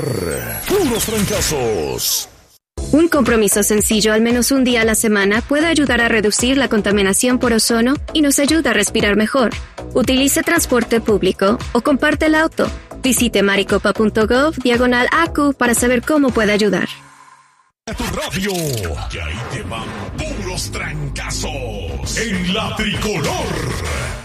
Puros trancazos. Un compromiso sencillo al menos un día a la semana puede ayudar a reducir la contaminación por ozono y nos ayuda a respirar mejor. Utilice transporte público o comparte el auto. Visite maricopa.gov/ACU para saber cómo puede ayudar. A tu radio, y ahí te van puros trancazos en la tricolor.